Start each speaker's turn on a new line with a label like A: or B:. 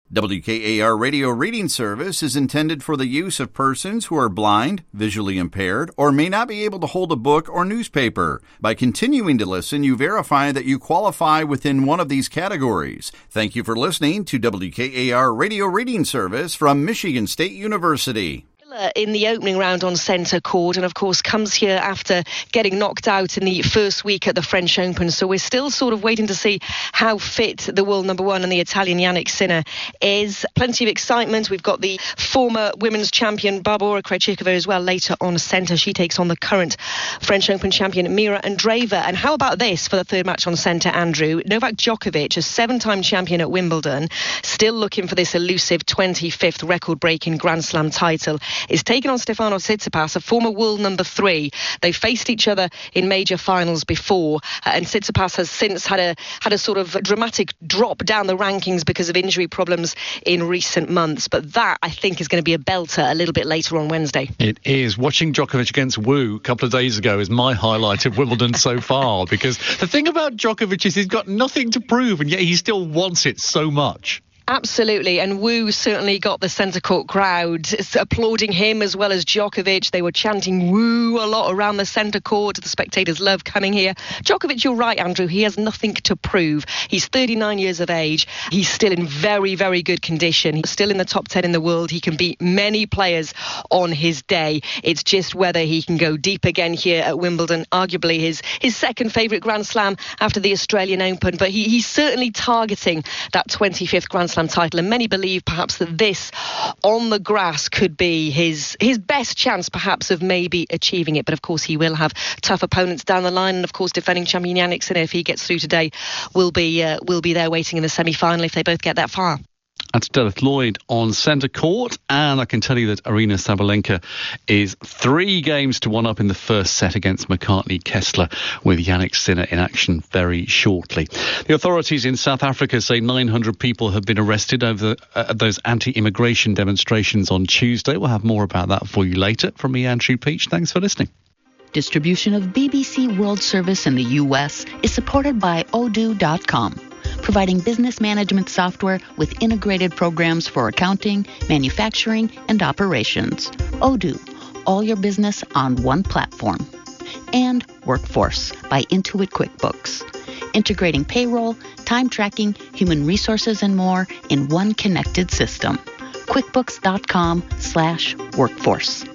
A: WKAR Radio Reading Service is intended for the use of persons who are blind, visually impaired, or may not be able to hold a book or newspaper. By continuing to listen, you verify that you qualify within one of these categories. Thank you for listening to WKAR Radio Reading Service from Michigan State University.
B: In the opening round on centre court, and of course comes here after getting knocked out in the first week at the French Open. So we're still sort of waiting to see how fit the world number one and the Italian Jannik Sinner is. Plenty of excitement. We've got the former women's champion Barbora Krejcikova as well later on centre. She takes on the current French Open champion Mira Andreeva. And how about this for the third match on centre, Andrew? Novak Djokovic, a seven-time champion at Wimbledon, still looking for this elusive 25th record-breaking Grand Slam title, is taking on Stefanos Tsitsipas, a former world number 3. They faced each other in major finals before, and Tsitsipas has since had a sort of dramatic drop down the rankings because of injury problems in recent months. But that, I think, is going to be a belter a little bit later on Wednesday.
C: It is. Watching Djokovic against Wu a couple of days ago is my highlight of Wimbledon so far, because the thing about Djokovic is he's got nothing to prove, and yet he still wants it so much.
B: Absolutely, and Wu certainly got the centre court crowd applauding him as well as Djokovic. They were chanting Wu a lot around the centre court. The spectators love coming here. Djokovic, you're right, Andrew, he has nothing to prove. He's 39 years of age. He's still in very, very good condition. He's still in the top 10 in the world. He can beat many players on his day. It's just whether he can go deep again here at Wimbledon, arguably his second favourite Grand Slam after the Australian Open. But he's certainly targeting that 25th Grand Slam title, and many believe perhaps that this on the grass could be his best chance perhaps of maybe achieving it. But of course he will have tough opponents down the line, and of course defending champion Jannik Sinner, if he gets through today, will be there waiting in the semi-final if they both get that far.
C: That's Delith Lloyd on centre court, and I can tell you that Aryna Sabalenka is 3 games to 1 up in the first set against McCartney Kessler, with Jannik Sinner in action very shortly. The authorities in South Africa say 900 people have been arrested over those anti-immigration demonstrations on Tuesday. We'll have more about that for you later. From me, Andrew Peach, thanks for listening.
D: Distribution of BBC World Service in the U.S. is supported by Odoo.com, providing business management software with integrated programs for accounting, manufacturing, and operations. Odoo, all your business on one platform. And Workforce by Intuit QuickBooks, integrating payroll, time tracking, human resources, and more in one connected system. QuickBooks.com/workforce.